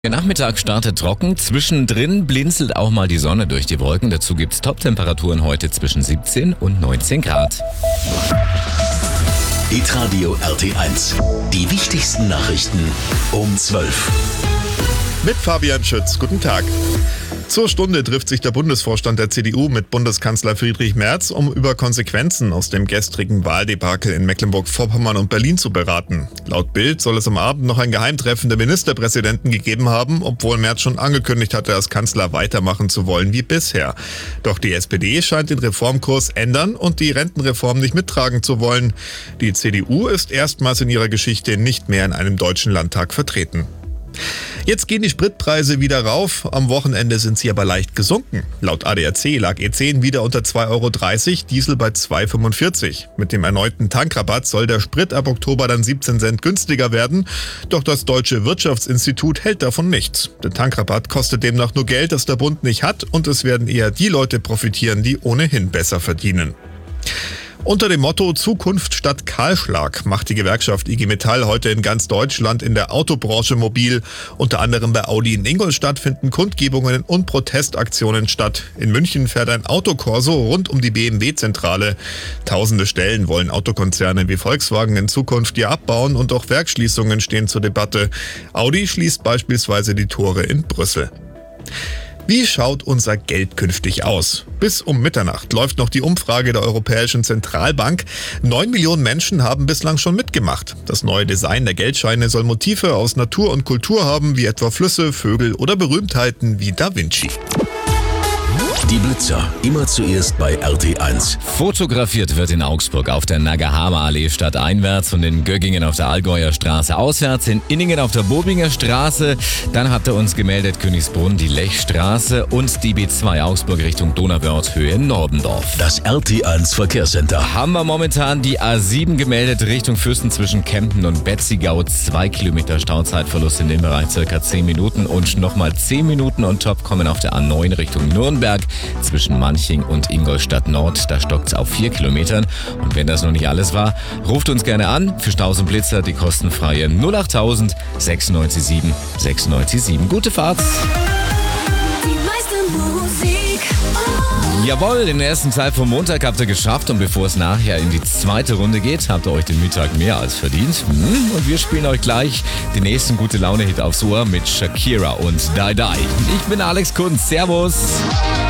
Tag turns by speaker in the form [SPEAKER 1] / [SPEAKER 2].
[SPEAKER 1] Der Nachmittag startet trocken, zwischendrin blinzelt auch mal die Sonne durch die Wolken. Dazu gibt's Top-Temperaturen heute zwischen 17 und 19 Grad.
[SPEAKER 2] Hitradio RT1. Die wichtigsten Nachrichten um 12.
[SPEAKER 3] Mit Fabian Schütz. Guten Tag. Zur Stunde trifft sich der Bundesvorstand der CDU mit Bundeskanzler Friedrich Merz, um über Konsequenzen aus dem gestrigen Wahldebakel in Mecklenburg-Vorpommern und Berlin zu beraten. Laut Bild soll es am Abend noch ein Geheimtreffen der Ministerpräsidenten gegeben haben, obwohl Merz schon angekündigt hatte, als Kanzler weitermachen zu wollen wie bisher. Doch die SPD scheint den Reformkurs ändern und die Rentenreform nicht mittragen zu wollen. Die CDU ist erstmals in ihrer Geschichte nicht mehr in einem deutschen Landtag vertreten. Jetzt gehen die Spritpreise wieder rauf, am Wochenende sind sie aber leicht gesunken. Laut ADAC lag E10 wieder unter 2,30 €, Diesel bei 2,45 €. Mit dem erneuten Tankrabatt soll der Sprit ab Oktober dann 17 Cent günstiger werden. Doch das Deutsche Wirtschaftsinstitut hält davon nichts. Der Tankrabatt kostet demnach nur Geld, das der Bund nicht hat, und es werden eher die Leute profitieren, die ohnehin besser verdienen. Unter dem Motto Zukunft statt Kahlschlag macht die Gewerkschaft IG Metall heute in ganz Deutschland in der Autobranche mobil. Unter anderem bei Audi in Ingolstadt finden Kundgebungen und Protestaktionen statt. In München fährt ein Autokorso rund um die BMW-Zentrale. Tausende Stellen wollen Autokonzerne wie Volkswagen in Zukunft ja abbauen und auch Werksschließungen stehen zur Debatte. Audi schließt beispielsweise die Tore in Brüssel. Wie schaut unser Geld künftig aus? Bis um Mitternacht läuft noch die Umfrage der Europäischen Zentralbank. 9 Millionen Menschen haben bislang schon mitgemacht. Das neue Design der Geldscheine soll Motive aus Natur und Kultur haben, wie etwa Flüsse, Vögel oder Berühmtheiten wie Da Vinci.
[SPEAKER 2] Die Blitzer, immer zuerst bei RT1.
[SPEAKER 1] Fotografiert wird in Augsburg auf der Nagahama-Allee stadteinwärts und in Göggingen auf der Allgäuer Straße auswärts, in Inningen auf der Bobinger Straße. Dann habt ihr uns gemeldet Königsbrunn, die Lechstraße und die B2 Augsburg Richtung Donauwörth Höhe Nordendorf.
[SPEAKER 2] Das RT1 Verkehrscenter.
[SPEAKER 1] Haben wir momentan die A7 gemeldet Richtung Fürsten zwischen Kempten und Betzigau. 2 Kilometer Stauzeitverlust in dem Bereich, circa 10 Minuten und nochmal 10 Minuten on top kommen auf der A9 Richtung Nürnberg. Zwischen Manching und Ingolstadt Nord, da stockt's auf 4 Kilometern. Und wenn das noch nicht alles war, ruft uns gerne an. Für Staus und Blitzer die kostenfreie 08000 697 697. Gute Fahrt! Jawohl, den ersten Teil vom Montag habt ihr geschafft und bevor es nachher in die zweite Runde geht, habt ihr euch den Mittag mehr als verdient. Und wir spielen euch gleich den nächsten Gute-Laune-Hit aufs Ohr mit Shakira und Die Die. Ich bin Alex Kunz, servus!